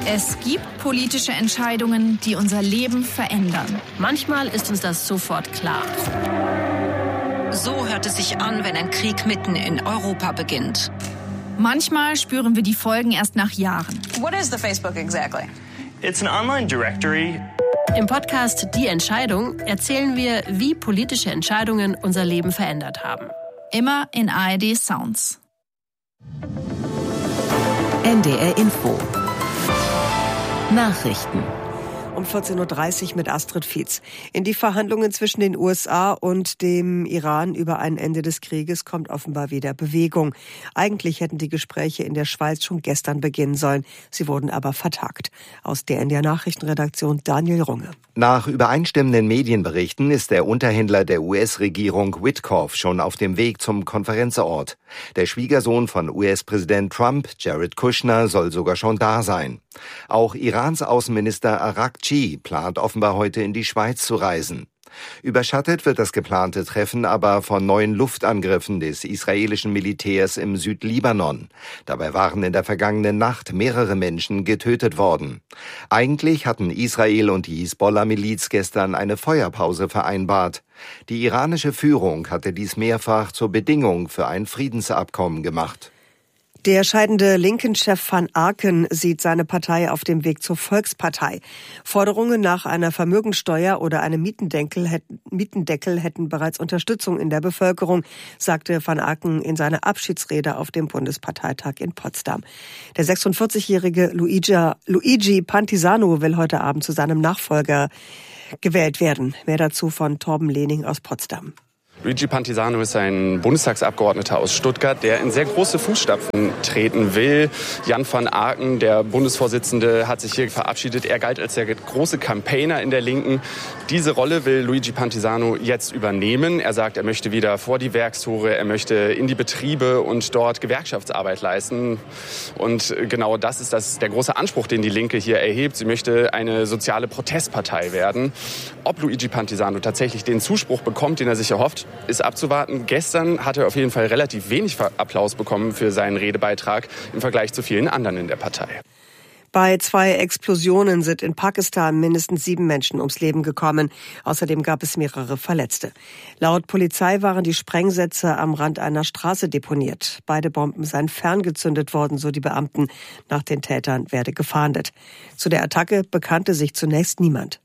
Es gibt politische Entscheidungen, die unser Leben verändern. Manchmal ist uns das sofort klar. So hört es sich an, wenn ein Krieg mitten in Europa beginnt. Manchmal spüren wir die Folgen erst nach Jahren. What is the Facebook exactly? It's an online directory. Im Podcast Die Entscheidung erzählen wir, wie politische Entscheidungen unser Leben verändert haben. Immer in ARD Sounds. NDR Info. Nachrichten. Um 14.30 Uhr mit Astrid Fietz. In die Verhandlungen zwischen den USA und dem Iran über ein Ende des Krieges kommt offenbar wieder Bewegung. Eigentlich hätten die Gespräche in der Schweiz schon gestern beginnen sollen. Sie wurden aber vertagt. Aus der NDR Nachrichtenredaktion Daniel Runge. Nach übereinstimmenden Medienberichten ist der Unterhändler der US-Regierung Witkoff schon auf dem Weg zum Konferenzort. Der Schwiegersohn von US-Präsident Trump, Jared Kushner, soll sogar schon da sein. Auch Irans Außenminister Araghchi plant offenbar heute in die Schweiz zu reisen. Überschattet wird das geplante Treffen aber von neuen Luftangriffen des israelischen Militärs im Südlibanon. Dabei waren in der vergangenen Nacht mehrere Menschen getötet worden. Eigentlich hatten Israel und die Hisbollah-Miliz gestern eine Feuerpause vereinbart. Die iranische Führung hatte dies mehrfach zur Bedingung für ein Friedensabkommen gemacht. Der scheidende Linken-Chef Van Aken sieht seine Partei auf dem Weg zur Volkspartei. Forderungen nach einer Vermögensteuer oder einem Mietendeckel hätten bereits Unterstützung in der Bevölkerung, sagte Van Aken in seiner Abschiedsrede auf dem Bundesparteitag in Potsdam. Der 46-jährige Luigi Pantisano will heute Abend zu seinem Nachfolger gewählt werden. Mehr dazu von Torben Lehning aus Potsdam. Luigi Pantisano ist ein Bundestagsabgeordneter aus Stuttgart, der in sehr große Fußstapfen treten will. Jan van Aken, der Bundesvorsitzende, hat sich hier verabschiedet. Er galt als der große Campaigner in der Linken. Diese Rolle will Luigi Pantisano jetzt übernehmen. Er sagt, er möchte wieder vor die Werkstore, er möchte in die Betriebe und dort Gewerkschaftsarbeit leisten. Und genau das ist der große Anspruch, den die Linke hier erhebt. Sie möchte eine soziale Protestpartei werden. Ob Luigi Pantisano tatsächlich den Zuspruch bekommt, den er sich erhofft, ist abzuwarten. Gestern hat er auf jeden Fall relativ wenig Applaus bekommen für seinen Redebeitrag im Vergleich zu vielen anderen in der Partei. Bei 2 Explosionen sind in Pakistan mindestens 7 Menschen ums Leben gekommen. Außerdem gab es mehrere Verletzte. Laut Polizei waren die Sprengsätze am Rand einer Straße deponiert. Beide Bomben seien ferngezündet worden, so die Beamten. Nach den Tätern werde gefahndet. Zu der Attacke bekannte sich zunächst niemand.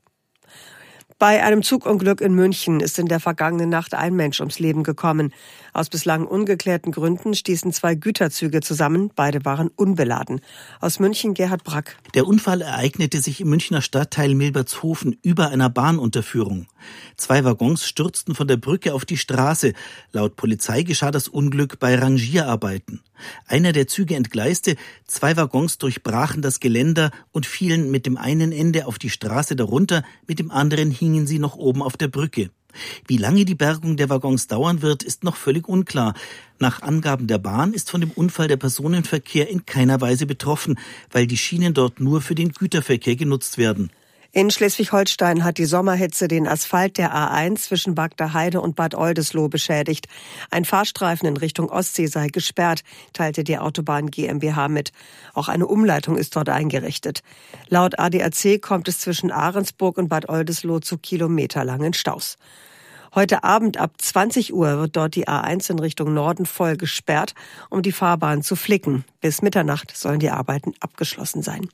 Bei einem Zugunglück in München ist in der vergangenen Nacht ein Mensch ums Leben gekommen. Aus bislang ungeklärten Gründen stießen 2 Güterzüge zusammen. Beide waren unbeladen. Aus München Gerhard Brack. Der Unfall ereignete sich im Münchner Stadtteil Milbertshofen über einer Bahnunterführung. 2 Waggons stürzten von der Brücke auf die Straße. Laut Polizei geschah das Unglück bei Rangierarbeiten. Einer der Züge entgleiste, 2 Waggons durchbrachen das Geländer und fielen mit dem einen Ende auf die Straße darunter, mit dem anderen hingen sie noch oben auf der Brücke. Wie lange die Bergung der Waggons dauern wird, ist noch völlig unklar. Nach Angaben der Bahn ist von dem Unfall der Personenverkehr in keiner Weise betroffen, weil die Schienen dort nur für den Güterverkehr genutzt werden. In Schleswig-Holstein hat die Sommerhitze den Asphalt der A1 zwischen Bagdaheide und Bad Oldesloe beschädigt. Ein Fahrstreifen in Richtung Ostsee sei gesperrt, teilte die Autobahn GmbH mit. Auch eine Umleitung ist dort eingerichtet. Laut ADAC kommt es zwischen Ahrensburg und Bad Oldesloe zu kilometerlangen Staus. Heute Abend ab 20 Uhr wird dort die A1 in Richtung Norden voll gesperrt, um die Fahrbahn zu flicken. Bis Mitternacht sollen die Arbeiten abgeschlossen sein.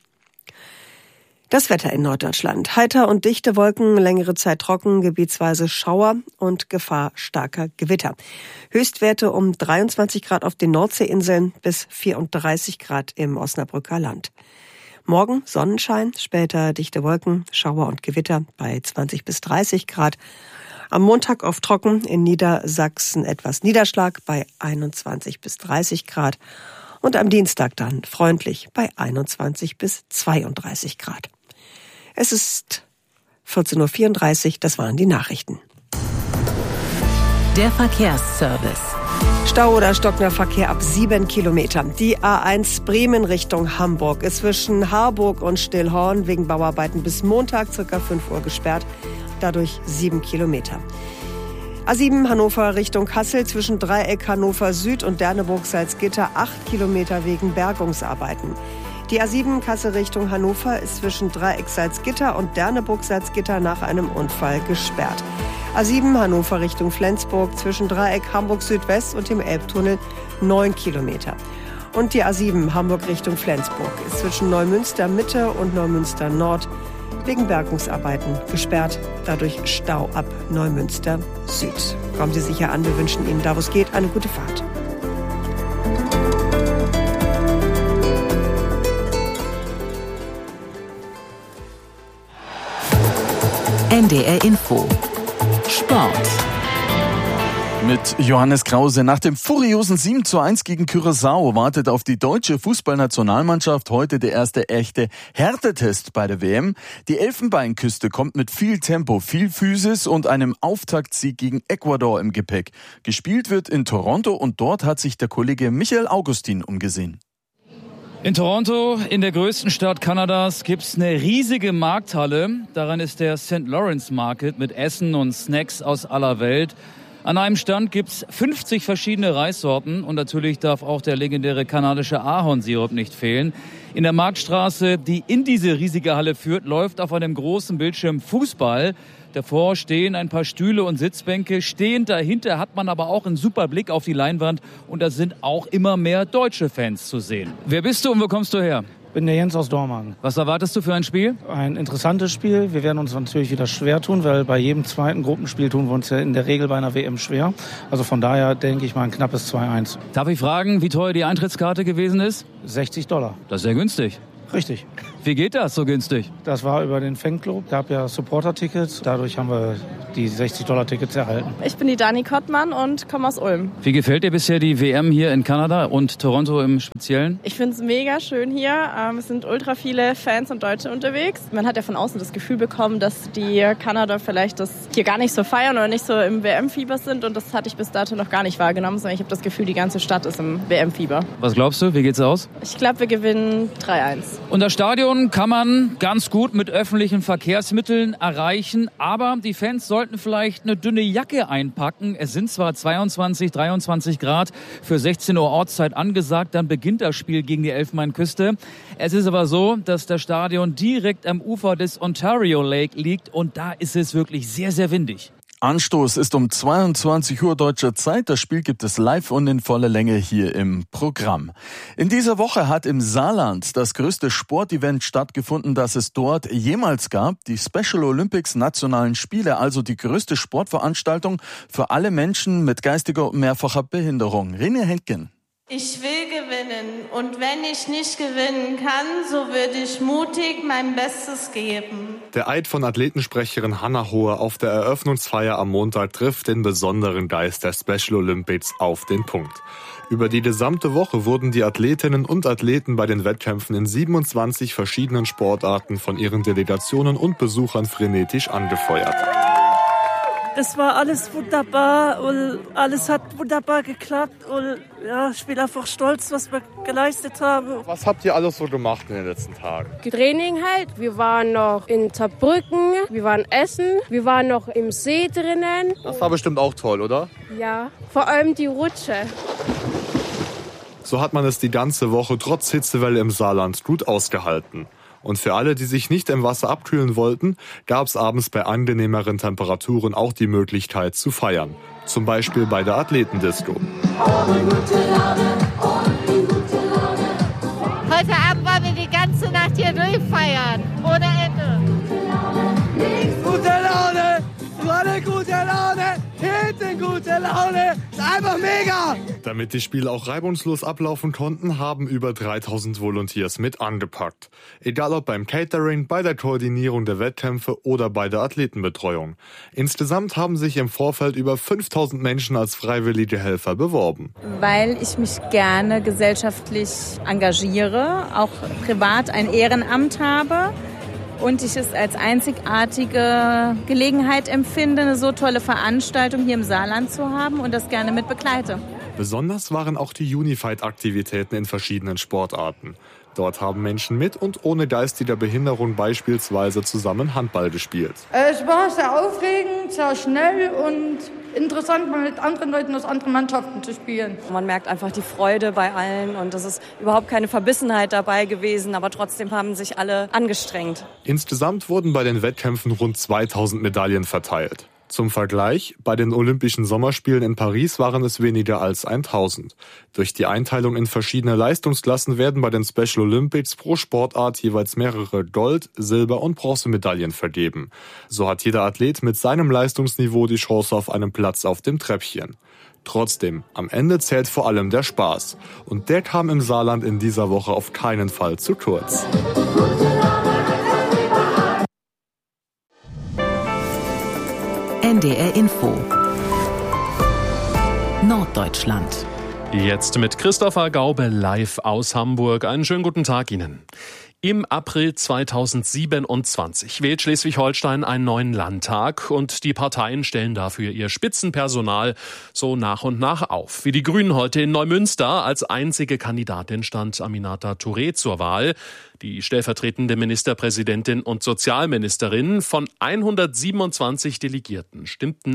Das Wetter in Norddeutschland. Heiter und dichte Wolken, längere Zeit trocken, gebietsweise Schauer und Gefahr starker Gewitter. Höchstwerte um 23 Grad auf den Nordseeinseln bis 34 Grad im Osnabrücker Land. Morgen Sonnenschein, später dichte Wolken, Schauer und Gewitter bei 20 bis 30 Grad. Am Montag oft trocken, in Niedersachsen etwas Niederschlag bei 21 bis 30 Grad. Und am Dienstag dann freundlich bei 21 bis 32 Grad. Es ist 14.34 Uhr, das waren die Nachrichten. Der Verkehrsservice. Stau oder stockender Verkehr ab 7 Kilometern. Die A1 Bremen Richtung Hamburg ist zwischen Harburg und Stillhorn wegen Bauarbeiten bis Montag ca. 5 Uhr gesperrt, dadurch 7 Kilometer. A7 Hannover Richtung Kassel zwischen Dreieck Hannover Süd und Derneburg-Salzgitter 8 Kilometer wegen Bergungsarbeiten. Die A7 Kassel Richtung Hannover ist zwischen Dreieck-Salzgitter und Derneburg-Salzgitter nach einem Unfall gesperrt. A7 Hannover Richtung Flensburg zwischen Dreieck Hamburg Südwest und dem Elbtunnel 9 Kilometer. Und die A7 Hamburg Richtung Flensburg ist zwischen Neumünster Mitte und Neumünster Nord wegen Bergungsarbeiten gesperrt. Dadurch Stau ab Neumünster Süd. Kommen Sie sicher an, wir wünschen Ihnen, da wo es geht, eine gute Fahrt. NDR Info. Sport. Mit Johannes Krause. Nach dem furiosen 7:1 gegen Curaçao wartet auf die deutsche Fußballnationalmannschaft heute der erste echte Härtetest bei der WM. Die Elfenbeinküste kommt mit viel Tempo, viel Physis und einem Auftaktsieg gegen Ecuador im Gepäck. Gespielt wird in Toronto und dort hat sich der Kollege Michael Augustin umgesehen. In Toronto, in der größten Stadt Kanadas, gibt's eine riesige Markthalle. Daran ist der St. Lawrence Market mit Essen und Snacks aus aller Welt. An einem Stand gibt's 50 verschiedene Reissorten und natürlich darf auch der legendäre kanadische Ahornsirup nicht fehlen. In der Marktstraße, die in diese riesige Halle führt, läuft auf einem großen Bildschirm Fußball. Davor stehen ein paar Stühle und Sitzbänke. Stehend dahinter hat man aber auch einen super Blick auf die Leinwand. Und da sind auch immer mehr deutsche Fans zu sehen. Wer bist du und wo kommst du her? Ich bin der Jens aus Dormagen. Was erwartest du für ein Spiel? Ein interessantes Spiel. Wir werden uns natürlich wieder schwer tun, weil bei jedem zweiten Gruppenspiel tun wir uns ja in der Regel bei einer WM schwer. Also von daher denke ich mal ein knappes 2-1. Darf ich fragen, wie teuer die Eintrittskarte gewesen ist? $60. Das ist sehr günstig. Richtig. Wie geht das so günstig? Das war über den Fanclub. Gab ja Supporter-Tickets. Dadurch haben wir die $60-Tickets erhalten. Ich bin die Dani Kottmann und komme aus Ulm. Wie gefällt dir bisher die WM hier in Kanada und Toronto im Speziellen? Ich finde es mega schön hier. Es sind ultra viele Fans und Deutsche unterwegs. Man hat ja von außen das Gefühl bekommen, dass die Kanada vielleicht das hier gar nicht so feiern oder nicht so im WM-Fieber sind. Und das hatte ich bis dato noch gar nicht wahrgenommen, sondern ich habe das Gefühl, die ganze Stadt ist im WM-Fieber. Was glaubst du? Wie geht's aus? Ich glaube, wir gewinnen 3-1. Und das Stadion kann man ganz gut mit öffentlichen Verkehrsmitteln erreichen, aber die Fans sollten vielleicht eine dünne Jacke einpacken. Es sind zwar 22, 23 Grad für 16 Uhr Ortszeit angesagt, dann beginnt das Spiel gegen die Elfenbeinküste. Es ist aber so, dass das Stadion direkt am Ufer des Ontario Lake liegt und da ist es wirklich sehr, sehr windig. Anstoß ist um 22 Uhr deutscher Zeit. Das Spiel gibt es live und in voller Länge hier im Programm. In dieser Woche hat im Saarland das größte Sportevent stattgefunden, das es dort jemals gab. Die Special Olympics Nationalen Spiele, also die größte Sportveranstaltung für alle Menschen mit geistiger und mehrfacher Behinderung. René Henken. Ich will gewinnen und wenn ich nicht gewinnen kann, so würde ich mutig mein Bestes geben. Der Eid von Athletensprecherin Hannah Hohe auf der Eröffnungsfeier am Montag trifft den besonderen Geist der Special Olympics auf den Punkt. Über die gesamte Woche wurden die Athletinnen und Athleten bei den Wettkämpfen in 27 verschiedenen Sportarten von ihren Delegationen und Besuchern frenetisch angefeuert. Es war alles wunderbar und alles hat wunderbar geklappt und ja, ich bin einfach stolz, was wir geleistet haben. Was habt ihr alles so gemacht in den letzten Tagen? Training halt. Wir waren noch in Saarbrücken, wir waren essen, wir waren noch im See drinnen. Das war bestimmt auch toll, oder? Ja, vor allem die Rutsche. So hat man es die ganze Woche trotz Hitzewelle im Saarland gut ausgehalten. Und für alle, die sich nicht im Wasser abkühlen wollten, gab es abends bei angenehmeren Temperaturen auch die Möglichkeit zu feiern. Zum Beispiel bei der Athletendisco. Heute Abend wollen wir die ganze Nacht hier durchfeiern. Ohne Ende. Gute Laune! Alle gute Laune! Hinten gute Laune! Ist einfach mega! Damit die Spiele auch reibungslos ablaufen konnten, haben über 3000 Volunteers mit angepackt. Egal ob beim Catering, bei der Koordinierung der Wettkämpfe oder bei der Athletenbetreuung. Insgesamt haben sich im Vorfeld über 5000 Menschen als freiwillige Helfer beworben. Weil ich mich gerne gesellschaftlich engagiere, auch privat ein Ehrenamt habe. Und ich es als einzigartige Gelegenheit empfinde, eine so tolle Veranstaltung hier im Saarland zu haben und das gerne mit begleite. Besonders waren auch die Unified-Aktivitäten in verschiedenen Sportarten. Dort haben Menschen mit und ohne geistiger Behinderung beispielsweise zusammen Handball gespielt. Es war sehr aufregend, sehr schnell und interessant, mal mit anderen Leuten aus anderen Mannschaften zu spielen. Man merkt einfach die Freude bei allen und es ist überhaupt keine Verbissenheit dabei gewesen, aber trotzdem haben sich alle angestrengt. Insgesamt wurden bei den Wettkämpfen rund 2000 Medaillen verteilt. Zum Vergleich, bei den Olympischen Sommerspielen in Paris waren es weniger als 1000. Durch die Einteilung in verschiedene Leistungsklassen werden bei den Special Olympics pro Sportart jeweils mehrere Gold-, Silber- und Bronzemedaillen vergeben. So hat jeder Athlet mit seinem Leistungsniveau die Chance auf einen Platz auf dem Treppchen. Trotzdem, am Ende zählt vor allem der Spaß. Und der kam im Saarland in dieser Woche auf keinen Fall zu kurz. NDR Info Norddeutschland. Jetzt mit Christopher Gaube live aus Hamburg. Einen schönen guten Tag Ihnen. Im April 2027 wählt Schleswig-Holstein einen neuen Landtag und die Parteien stellen dafür ihr Spitzenpersonal so nach und nach auf. Für die Grünen heute in Neumünster als einzige Kandidatin stand Aminata Touré zur Wahl. Die stellvertretende Ministerpräsidentin und Sozialministerin. Von 127 Delegierten stimmten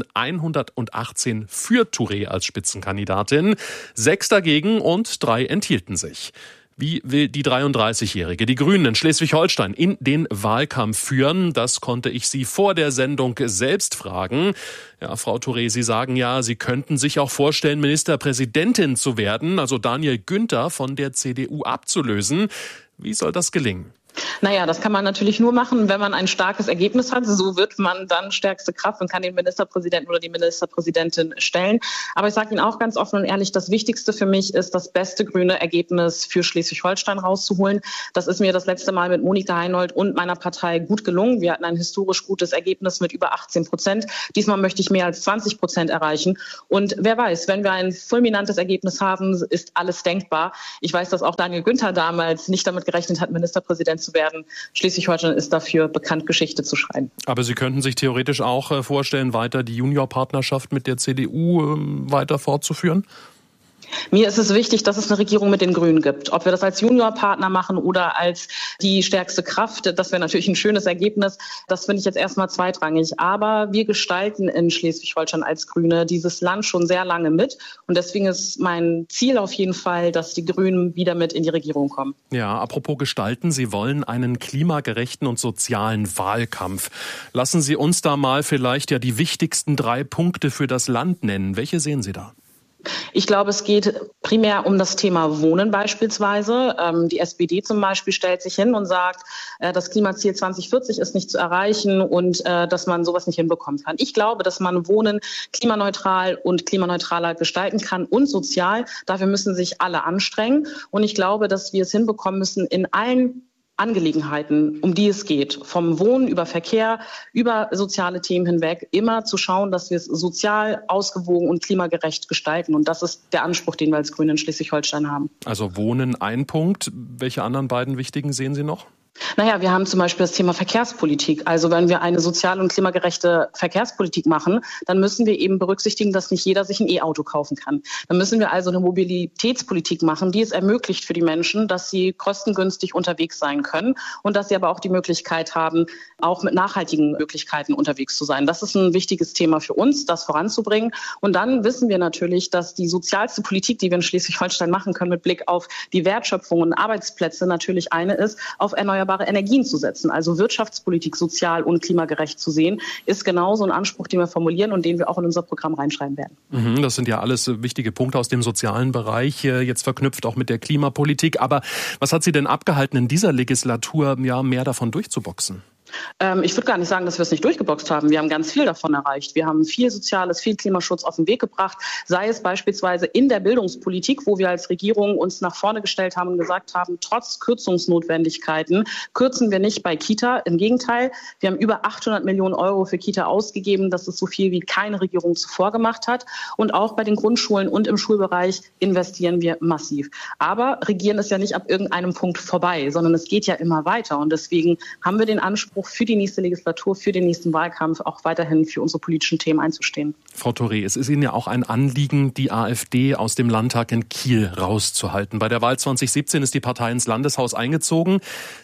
118 für Touré als Spitzenkandidatin, 6 dagegen und 3 enthielten sich. Wie will die 33-Jährige die Grünen in Schleswig-Holstein in den Wahlkampf führen? Das konnte ich sie vor der Sendung selbst fragen. Ja, Frau Touré, Sie sagen ja, Sie könnten sich auch vorstellen, Ministerpräsidentin zu werden, also Daniel Günther von der CDU abzulösen. Wie soll das gelingen? Naja, das kann man natürlich nur machen, wenn man ein starkes Ergebnis hat. So wird man dann stärkste Kraft und kann den Ministerpräsidenten oder die Ministerpräsidentin stellen. Aber ich sage Ihnen auch ganz offen und ehrlich, das Wichtigste für mich ist, das beste grüne Ergebnis für Schleswig-Holstein rauszuholen. Das ist mir das letzte Mal mit Monika Heinold und meiner Partei gut gelungen. Wir hatten ein historisch gutes Ergebnis mit über 18%. Diesmal möchte ich mehr als 20% erreichen. Und wer weiß, wenn wir ein fulminantes Ergebnis haben, ist alles denkbar. Ich weiß, dass auch Daniel Günther damals nicht damit gerechnet hat, Ministerpräsident zu werden. Schleswig-Holstein ist dafür bekannt, Geschichte zu schreiben. Aber Sie könnten sich theoretisch auch vorstellen, weiter die Juniorpartnerschaft mit der CDU weiter fortzuführen? Mir ist es wichtig, dass es eine Regierung mit den Grünen gibt. Ob wir das als Juniorpartner machen oder als die stärkste Kraft, das wäre natürlich ein schönes Ergebnis. Das finde ich jetzt erstmal zweitrangig. Aber wir gestalten in Schleswig-Holstein als Grüne dieses Land schon sehr lange mit. Und deswegen ist mein Ziel auf jeden Fall, dass die Grünen wieder mit in die Regierung kommen. Ja, apropos gestalten, Sie wollen einen klimagerechten und sozialen Wahlkampf. Lassen Sie uns da mal vielleicht ja die wichtigsten 3 Punkte für das Land nennen. Welche sehen Sie da? Ich glaube, es geht primär um das Thema Wohnen beispielsweise. Die SPD zum Beispiel stellt sich hin und sagt, das Klimaziel 2040 ist nicht zu erreichen und dass man sowas nicht hinbekommen kann. Ich glaube, dass man Wohnen klimaneutral und klimaneutraler gestalten kann und sozial. Dafür müssen sich alle anstrengen. Und ich glaube, dass wir es hinbekommen müssen, in allen Angelegenheiten, um die es geht, vom Wohnen über Verkehr, über soziale Themen hinweg, immer zu schauen, dass wir es sozial, ausgewogen und klimagerecht gestalten. Und das ist der Anspruch, den wir als Grüne in Schleswig-Holstein haben. Also Wohnen ein Punkt. Welche anderen beiden wichtigen sehen Sie noch? Naja, wir haben zum Beispiel das Thema Verkehrspolitik. Also wenn wir eine sozial und klimagerechte Verkehrspolitik machen, dann müssen wir eben berücksichtigen, dass nicht jeder sich ein E-Auto kaufen kann. Dann müssen wir also eine Mobilitätspolitik machen, die es ermöglicht für die Menschen, dass sie kostengünstig unterwegs sein können und dass sie aber auch die Möglichkeit haben, auch mit nachhaltigen Möglichkeiten unterwegs zu sein. Das ist ein wichtiges Thema für uns, das voranzubringen. Und dann wissen wir natürlich, dass die sozialste Politik, die wir in Schleswig-Holstein machen können, mit Blick auf die Wertschöpfung und Arbeitsplätze natürlich eine ist, auf erneuerbare Energien zu setzen. Also Wirtschaftspolitik sozial und klimagerecht zu sehen, ist genauso ein Anspruch, den wir formulieren und den wir auch in unser Programm reinschreiben werden. Das sind ja alles wichtige Punkte aus dem sozialen Bereich, jetzt verknüpft auch mit der Klimapolitik. Aber was hat Sie denn abgehalten, in dieser Legislatur mehr davon durchzuboxen? Ich würde gar nicht sagen, dass wir es nicht durchgeboxt haben. Wir haben ganz viel davon erreicht. Wir haben viel Soziales, viel Klimaschutz auf den Weg gebracht, sei es beispielsweise in der Bildungspolitik, wo wir als Regierung uns nach vorne gestellt haben und gesagt haben, trotz Kürzungsnotwendigkeiten kürzen wir nicht bei Kita. Im Gegenteil, wir haben über 800 Millionen Euro für Kita ausgegeben. Das ist so viel, wie keine Regierung zuvor gemacht hat. Und auch bei den Grundschulen und im Schulbereich investieren wir massiv. Aber Regieren ist ja nicht ab irgendeinem Punkt vorbei, sondern es geht ja immer weiter. Und deswegen haben wir den Anspruch, Anspruch, für die nächste Legislatur, für den nächsten Wahlkampf auch weiterhin für unsere politischen Themen einzustehen. Frau Touré, es ist Ihnen ja auch ein Anliegen, die AfD aus dem Landtag in Kiel rauszuhalten. Bei der Wahl 2017 ist die Partei ins Landeshaus eingezogen.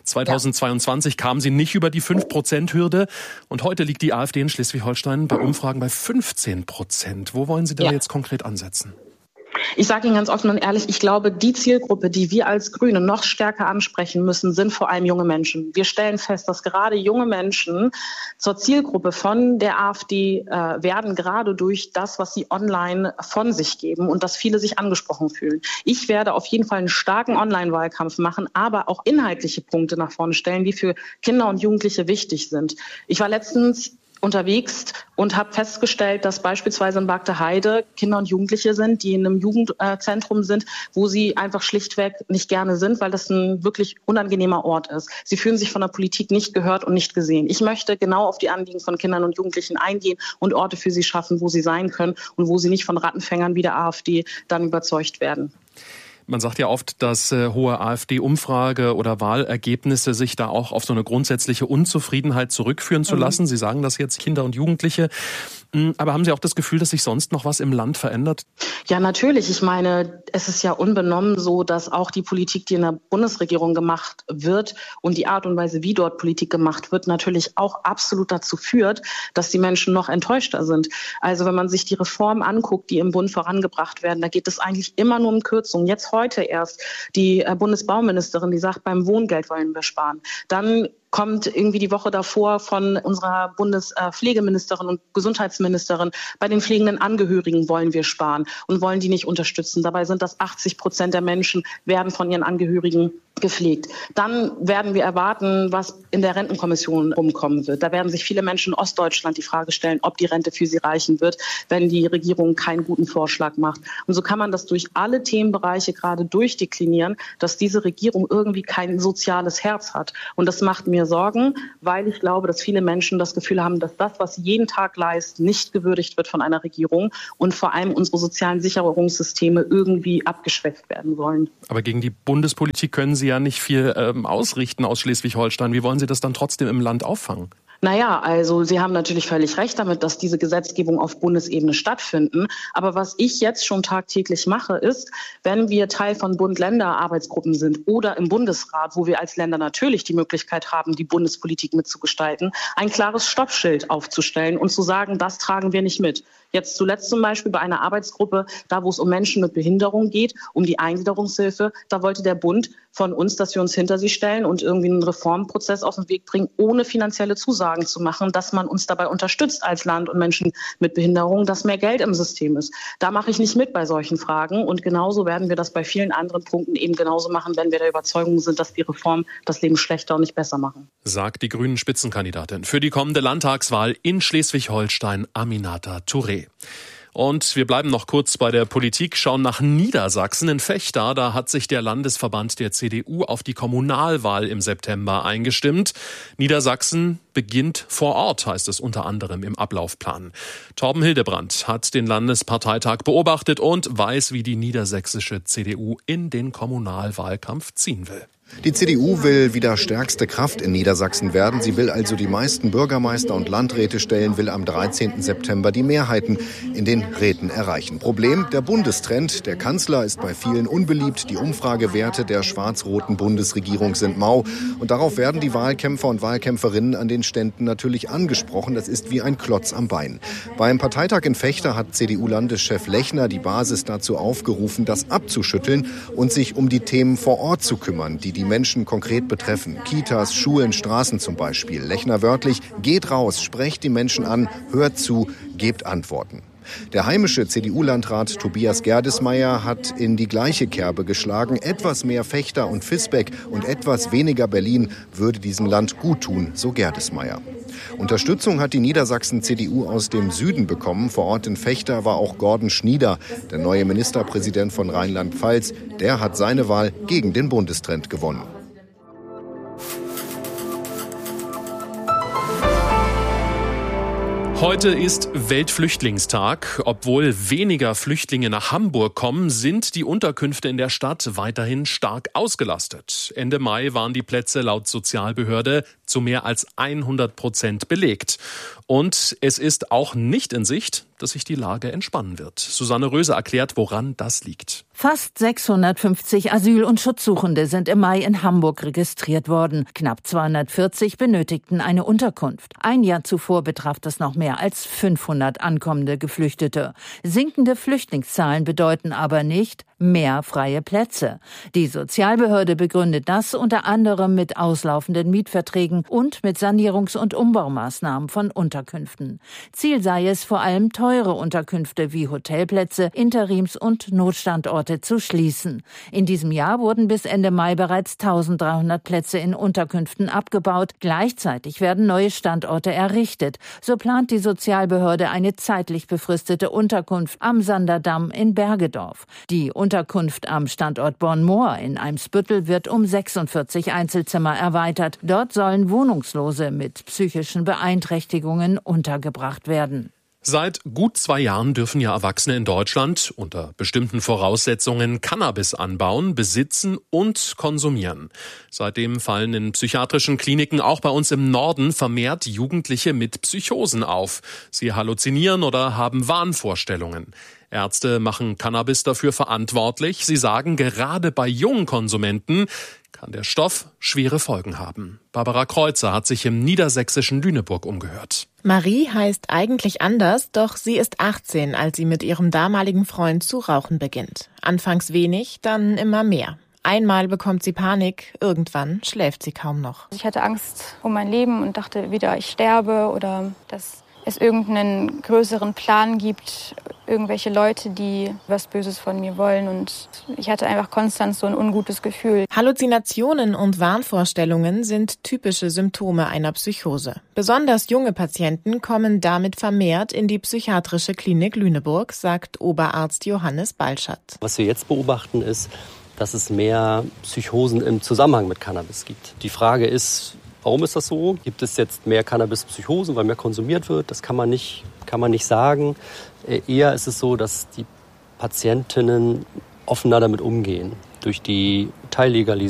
2022 kam sie nicht über die 5%-Hürde. Und heute liegt die AfD in Schleswig-Holstein bei Umfragen bei 15%. Wo wollen Sie da jetzt konkret ansetzen? Ich sage Ihnen ganz offen und ehrlich, ich glaube, die Zielgruppe, die wir als Grüne noch stärker ansprechen müssen, sind vor allem junge Menschen. Wir stellen fest, dass gerade junge Menschen zur Zielgruppe von der AfD werden, gerade durch das, was sie online von sich geben und dass viele sich angesprochen fühlen. Ich werde auf jeden Fall einen starken Online-Wahlkampf machen, aber auch inhaltliche Punkte nach vorne stellen, die für Kinder und Jugendliche wichtig sind. Ich war letztens unterwegs und habe festgestellt, dass beispielsweise in Bagde Heide Kinder und Jugendliche sind, die in einem Jugendzentrum sind, wo sie einfach schlichtweg nicht gerne sind, weil das ein wirklich unangenehmer Ort ist. Sie fühlen sich von der Politik nicht gehört und nicht gesehen. Ich möchte genau auf die Anliegen von Kindern und Jugendlichen eingehen und Orte für sie schaffen, wo sie sein können und wo sie nicht von Rattenfängern wie der AfD dann überzeugt werden. Man sagt ja oft, dass hohe AfD-Umfrage- oder Wahlergebnisse sich da auch auf so eine grundsätzliche Unzufriedenheit zurückführen zu lassen. Sie sagen das jetzt, Kinder und Jugendliche. Aber haben Sie auch das Gefühl, dass sich sonst noch was im Land verändert? Ja, natürlich. Ich meine, es ist ja unbenommen so, dass auch die Politik, die in der Bundesregierung gemacht wird und die Art und Weise, wie dort Politik gemacht wird, natürlich auch absolut dazu führt, dass die Menschen noch enttäuschter sind. Also wenn man sich die Reformen anguckt, die im Bund vorangebracht werden, da geht es eigentlich immer nur um Kürzungen. Jetzt heute erst die Bundesbauministerin, die sagt, beim Wohngeld wollen wir sparen. Dann kommt irgendwie die Woche davor von unserer Bundespflegeministerin und Gesundheitsministerin, bei den pflegenden Angehörigen wollen wir sparen und wollen die nicht unterstützen. Dabei sind das 80% der Menschen, werden von ihren Angehörigen gepflegt. Dann werden wir erwarten, was in der Rentenkommission rumkommen wird. Da werden sich viele Menschen in Ostdeutschland die Frage stellen, ob die Rente für sie reichen wird, wenn die Regierung keinen guten Vorschlag macht. Und so kann man das durch alle Themenbereiche gerade durchdeklinieren, dass diese Regierung irgendwie kein soziales Herz hat. Und das macht mir Sorgen, weil ich glaube, dass viele Menschen das Gefühl haben, dass das, was sie jeden Tag leisten, nicht gewürdigt wird von einer Regierung und vor allem unsere sozialen Sicherungssysteme irgendwie abgeschwächt werden sollen. Aber gegen die Bundespolitik können Sie ja nicht viel ausrichten aus Schleswig-Holstein. Wie wollen Sie das dann trotzdem im Land auffangen? Naja, also Sie haben natürlich völlig recht damit, dass diese Gesetzgebung auf Bundesebene stattfinden. Aber was ich jetzt schon tagtäglich mache, ist, wenn wir Teil von Bund-Länder-Arbeitsgruppen sind oder im Bundesrat, wo wir als Länder natürlich die Möglichkeit haben, die Bundespolitik mitzugestalten, ein klares Stoppschild aufzustellen und zu sagen, das tragen wir nicht mit. Jetzt zuletzt zum Beispiel bei einer Arbeitsgruppe, da wo es um Menschen mit Behinderung geht, um die Eingliederungshilfe, da wollte der Bund von uns, dass wir uns hinter sie stellen und irgendwie einen Reformprozess auf den Weg bringen, ohne finanzielle Zusagen zu machen, dass man uns dabei unterstützt als Land und Menschen mit Behinderung, dass mehr Geld im System ist. Da mache ich nicht mit bei solchen Fragen und genauso werden wir das bei vielen anderen Punkten eben genauso machen, wenn wir der Überzeugung sind, dass die Reformen das Leben schlechter und nicht besser machen. Sagt die grünen Spitzenkandidatin für die kommende Landtagswahl in Schleswig-Holstein, Aminata Touré. Und wir bleiben noch kurz bei der Politik, schauen nach Niedersachsen. In Vechta, da hat sich der Landesverband der CDU auf die Kommunalwahl im September eingestimmt. Niedersachsen beginnt vor Ort, heißt es unter anderem im Ablaufplan. Torben Hildebrandt hat den Landesparteitag beobachtet und weiß, wie die niedersächsische CDU in den Kommunalwahlkampf ziehen will. Die CDU will wieder stärkste Kraft in Niedersachsen werden. Sie will also die meisten Bürgermeister und Landräte stellen, will am 13. September die Mehrheiten in den Räten erreichen. Problem, der Bundestrend. Der Kanzler ist bei vielen unbeliebt. Die Umfragewerte der schwarz-roten Bundesregierung sind mau. Und darauf werden die Wahlkämpfer und Wahlkämpferinnen an den Ständen natürlich angesprochen. Das ist wie ein Klotz am Bein. Beim Parteitag in Vechta hat CDU-Landeschef Lechner die Basis dazu aufgerufen, das abzuschütteln und sich um die Themen vor Ort zu kümmern, die Menschen konkret betreffen. Kitas, Schulen, Straßen zum Beispiel. Lechner wörtlich, geht raus, sprecht die Menschen an, hört zu, gebt Antworten. Der heimische CDU-Landrat Tobias Gerdesmeyer hat in die gleiche Kerbe geschlagen. Etwas mehr Vechta und Visbeck und etwas weniger Berlin würde diesem Land gut tun, so Gerdesmeyer. Unterstützung hat die Niedersachsen-CDU aus dem Süden bekommen. Vor Ort in Vechta war auch Gordon Schnieder, der neue Ministerpräsident von Rheinland-Pfalz. Der hat seine Wahl gegen den Bundestrend gewonnen. Heute ist Weltflüchtlingstag. Obwohl weniger Flüchtlinge nach Hamburg kommen, sind die Unterkünfte in der Stadt weiterhin stark ausgelastet. Ende Mai waren die Plätze laut Sozialbehörde zu mehr als 100% belegt. Und es ist auch nicht in Sicht, dass sich die Lage entspannen wird. Susanne Röse erklärt, woran das liegt. Fast 650 Asyl- und Schutzsuchende sind im Mai in Hamburg registriert worden. Knapp 240 benötigten eine Unterkunft. Ein Jahr zuvor betraf das noch mehr als 500 ankommende Geflüchtete. Sinkende Flüchtlingszahlen bedeuten aber nicht mehr freie Plätze. Die Sozialbehörde begründet das unter anderem mit auslaufenden Mietverträgen und mit Sanierungs- und Umbaumaßnahmen von Unterkünften. Ziel sei es, vor allem teure Unterkünfte wie Hotelplätze, Interims- und Notstandorte zu schließen. In diesem Jahr wurden bis Ende Mai bereits 1300 Plätze in Unterkünften abgebaut. Gleichzeitig werden neue Standorte errichtet. So plant die Sozialbehörde eine zeitlich befristete Unterkunft am Sanderdamm in Bergedorf. Die Unterkunft am Standort Bornmoor in Eimsbüttel wird um 46 Einzelzimmer erweitert. Dort sollen Wohnungslose mit psychischen Beeinträchtigungen untergebracht werden. Seit gut 2 Jahren dürfen ja Erwachsene in Deutschland unter bestimmten Voraussetzungen Cannabis anbauen, besitzen und konsumieren. Seitdem fallen in psychiatrischen Kliniken auch bei uns im Norden vermehrt Jugendliche mit Psychosen auf. Sie halluzinieren oder haben Wahnvorstellungen. Ärzte machen Cannabis dafür verantwortlich. Sie sagen, gerade bei jungen Konsumenten kann der Stoff schwere Folgen haben. Barbara Kreuzer hat sich im niedersächsischen Lüneburg umgehört. Marie heißt eigentlich anders, doch sie ist 18, als sie mit ihrem damaligen Freund zu rauchen beginnt. Anfangs wenig, dann immer mehr. Einmal bekommt sie Panik, irgendwann schläft sie kaum noch. Ich hatte Angst um mein Leben und dachte wieder, ich sterbe oder dass es irgendeinen größeren Plan gibt, irgendwelche Leute, die was Böses von mir wollen, und ich hatte einfach konstant so ein ungutes Gefühl. Halluzinationen und Wahnvorstellungen sind typische Symptome einer Psychose. Besonders junge Patienten kommen damit vermehrt in die psychiatrische Klinik Lüneburg, sagt Oberarzt Johannes Balschat. Was wir jetzt beobachten ist, dass es mehr Psychosen im Zusammenhang mit Cannabis gibt. Die Frage ist, warum ist das so? Gibt es jetzt mehr Cannabis-Psychosen, weil mehr konsumiert wird? Das kann man nicht sagen. Eher ist es so, dass die Patientinnen offener damit umgehen. Durch die Teillegalisierung